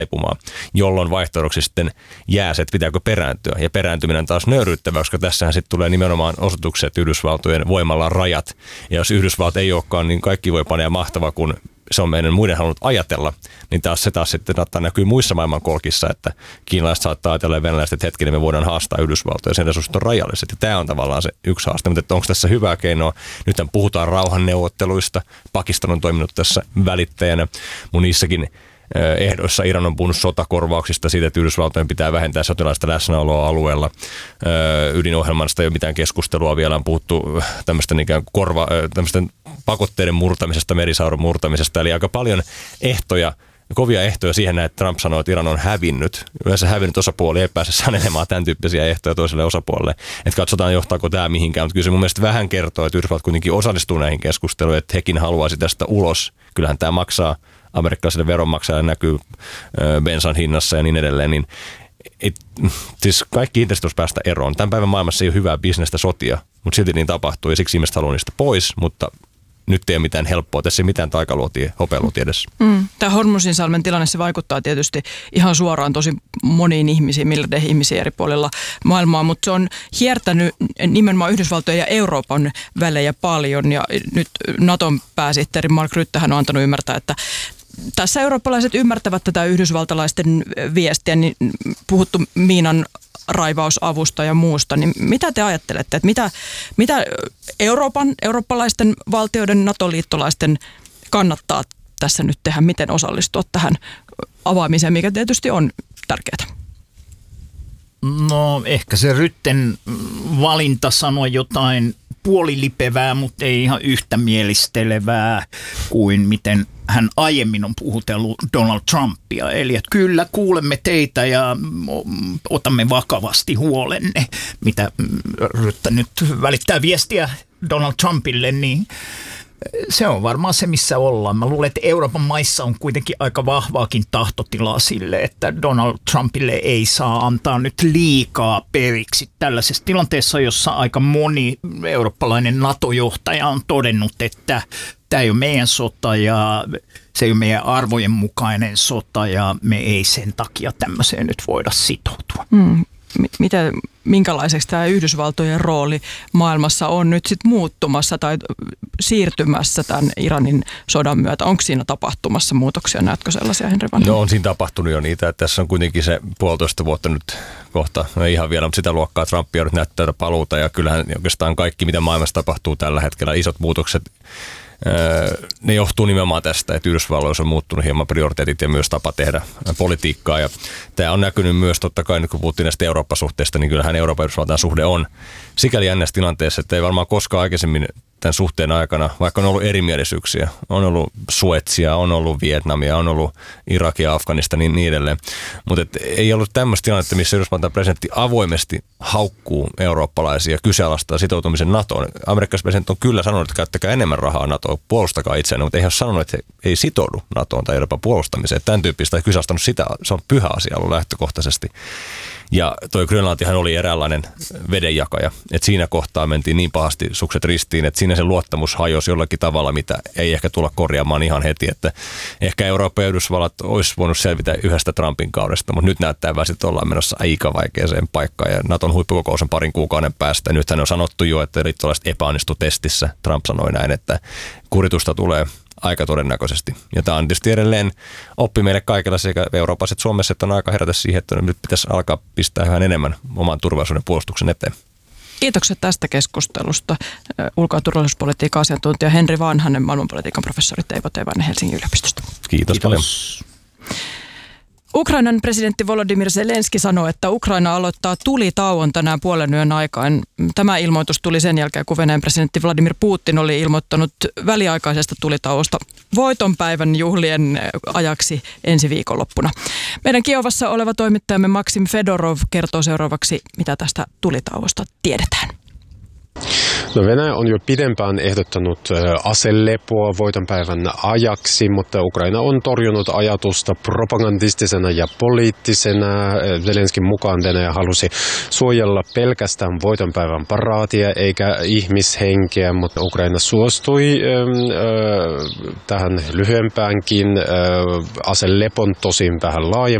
jolloin vaihtoehdoksi sitten jää se, että pitääkö perääntyä. Ja perääntyminen taas nöyryyttävä, koska tässähän sitten tulee nimenomaan osoitukset Yhdysvaltojen voimalla rajat. Ja jos Yhdysvallat ei olekaan, niin kaikki voi panea mahtava, kun se on meidän muiden halunnut ajatella, niin se taas sitten näkyy muissa maailmankolkissa, että kiinalaiset saattaa ajatella ja venäläiset, että hetkinen me voidaan haastaa Yhdysvaltoja, sen resurssit on rajalliset. Ja tämä on tavallaan se yksi haaste, mutta onko tässä hyvää keinoa? Nythän puhutaan rauhanneuvotteluista, Pakistan on toiminut tässä välittäjänä, mun niissäkin ehdoissa Iran on puhunut sotakorvauksista siitä, että Yhdysvaltojen pitää vähentää sotilaista läsnäoloa alueella. Ydinohjelmasta ei ole mitään keskustelua vielä, on puhuttu tämmöisten pakotteiden murtamisesta, merisauron murtamisesta, eli aika paljon kovia ehtoja siihen, että Trump sanoo, että Iran on hävinnyt. Yleensä hävinnyt osapuoli ei pääse sanelemaan tämän tyyppisiä ehtoja toiselle osapuolelle. Että katsotaan, johtaako tämä mihinkään, mutta kyllä se mun mielestä vähän kertoo, että Yhdysvallat kuitenkin osallistuu näihin keskusteluihin, että hekin haluaisi tästä ulos. Kyllähän tämä maksaa amerikkalaisille veronmaksajalle, näkyy bensan hinnassa ja niin edelleen, niin siis kaikki intressit päästä eroon. Tämän päivän maailmassa ei ole hyvää bisnestä sotia, mutta silti niin tapahtuu ja siksi ihmiset haluaa niistä pois, mutta nyt ei ole mitään helppoa. Tässä ei mitään taikaluotia, hopealuotia edessä. Tämä Hormuzinsalmen tilanne, se vaikuttaa tietysti ihan suoraan tosi moniin ihmisiin, miljardeihin ihmisiä eri puolilla maailmaa, mutta se on hiertänyt nimenomaan Yhdysvaltojen ja Euroopan välejä paljon. Ja nyt Naton pääsihteeri Mark Ruttehän on antanut ymmärtää, että tässä eurooppalaiset ymmärtävät tätä yhdysvaltalaisten viestiä, niin puhuttu miinan raivausavusta ja muusta, niin mitä te ajattelette, että mitä eurooppalaisten valtioiden, NATO-liittolaisten kannattaa tässä nyt tehdä, miten osallistua tähän avaamiseen, mikä tietysti on tärkeää? No ehkä se Rytten valinta sanoi jotain puolilipevää, mutta ei ihan yhtä mielistelevää kuin miten hän aiemmin on puhutellut Donald Trumpia. Eli että kyllä kuulemme teitä ja otamme vakavasti huolenne, mitä Ryttä nyt välittää viestiä Donald Trumpille, niin se on varmaan se, missä ollaan. Mä luulen, että Euroopan maissa on kuitenkin aika vahvaakin tahtotilaa sille, että Donald Trumpille ei saa antaa nyt liikaa periksi tällaisessa tilanteessa, jossa aika moni eurooppalainen NATO-johtaja on todennut, että tämä ei ole meidän sota ja se ei ole meidän arvojen mukainen sota ja me ei sen takia tämmöiseen nyt voida sitoutua. Minkälaiseksi tämä Yhdysvaltojen rooli maailmassa on nyt sitten muuttumassa tai siirtymässä tämän Iranin sodan myötä? Onko siinä tapahtumassa muutoksia? Näetkö sellaisia, Henri Vanhanen? No on siinä tapahtunut jo niitä. Että tässä on kuitenkin se 1,5 vuotta nyt kohta, no ihan vielä, mutta sitä luokkaa Trumpia nyt näyttää paluuta ja kyllähän oikeastaan kaikki, mitä maailmassa tapahtuu tällä hetkellä, isot muutokset, ne johtuu nimenomaan tästä, että Yhdysvalloissa on muuttunut hieman prioriteetit ja myös tapa tehdä politiikkaa. Ja tämä on näkynyt myös totta kai, nyt kun puhuttiin näistä Eurooppa-suhteista, niin kyllähän Euroopan ja Yhdysvaltain suhde on sikäli jännässä tilanteessa, että ei varmaan koskaan aikaisemmin tämän suhteen aikana, vaikka on ollut erimielisyyksiä, on ollut Suetsia, on ollut Vietnamia, on ollut Irakia, Afganista niin edelleen. Mutta ei ollut tämmöistä tilannetta, missä Yhdysvaltain presidentti avoimesti haukkuu eurooppalaisia kyseenalaistaa sitoutumisen NATOon. Amerikkalaisen presidentti on kyllä sanonut, että käyttäkää enemmän rahaa NATOon, puolustakaa itseään, mutta ei ole sanonut, että he ei sitoudu NATOon tai Euroopan puolustamiseen. Tämän tyyppistä ei kyseenalaistanut sitä, se on pyhä asia ollut lähtökohtaisesti. Ja toi Grönlantihan oli eräänlainen vedenjakaja, että siinä kohtaa mentiin niin pahasti sukset ristiin, että siinä se luottamus hajosi jollakin tavalla, mitä ei ehkä tulla korjaamaan ihan heti, että ehkä Eurooppa ja Yhdysvallat olisi voinut selvitä yhdestä Trumpin kaudesta, mutta nyt näyttää vähän, että ollaan menossa aika vaikeaseen paikkaan ja Naton huippukokous on parin kuukauden päästä. Nythän on sanottu jo, että liittolaiset epäonnistu testissä. Trump sanoi näin, että kuritusta tulee aika todennäköisesti. Ja tämä on tietysti edelleen oppi meille kaikilla sekä Euroopassa että Suomessa, että on aika herätä siihen, että nyt pitäisi alkaa pistää yhä enemmän oman turvallisuuden puolustuksen eteen. Kiitokset tästä keskustelusta. Ulko- ja turvallisuuspolitiikan asiantuntija Henri Vanhanen, maailmanpolitiikan professori Teivo Teivainen Helsingin yliopistosta. Kiitos paljon. Ukrainan presidentti Volodymyr Zelenski sanoi, että Ukraina aloittaa tulitauon tänään puolen yön aikaan. Tämä ilmoitus tuli sen jälkeen, kun Venäjän presidentti Vladimir Putin oli ilmoittanut väliaikaisesta tulitauosta voitonpäivän juhlien ajaksi ensi viikonloppuna. Meidän Kiovassa oleva toimittajamme Maksim Fedorov kertoo seuraavaksi, mitä tästä tulitauosta tiedetään. No Venäjä on jo pidempään ehdottanut aselepoa voitonpäivän ajaksi, mutta Ukraina on torjunut ajatusta propagandistisena ja poliittisena. Zelenskin mukaan Venäjä halusi suojella pelkästään voitonpäivän paraatia eikä ihmishenkeä, mutta Ukraina suostui tähän lyhyempäänkin aselepon, tosin vähän laajempaan